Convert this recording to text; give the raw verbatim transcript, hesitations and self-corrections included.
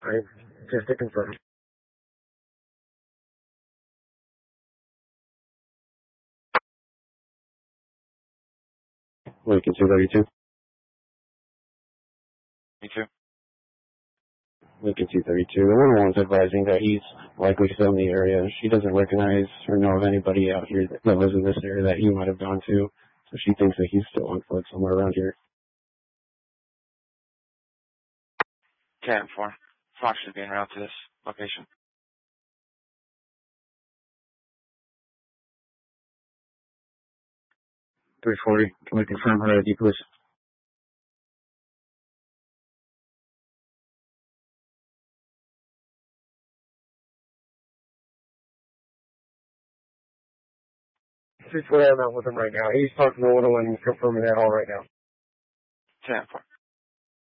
I just to confirm. Lincoln two thirty-two. Me too. Lincoln two thirty-two. The one one's advising that he's likely still in the area. She doesn't recognize or know of anybody out here that lives in this area that you might have gone to, so she thinks that he's still on foot somewhere around here. Cat four. Fox should be en route to this location. three forty. Can we confirm her I D, please? This is what I'm out with him right now. He's talking to Little and confirming that all right now. Cat four.